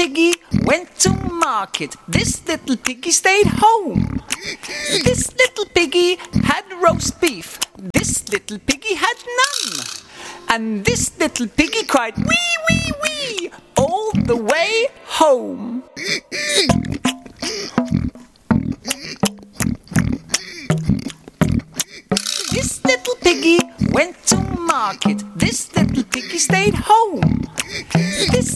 piggy went to market. This little piggy stayed home. This little piggy had roast beef. This little piggy had none. And this little piggy cried, wee, wee, wee, all the way home. This little piggy went to market. This little piggy stayed home. This